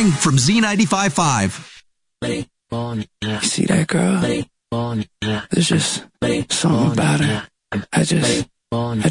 morning from Z95.5. You see that girl? There's just something about her. I just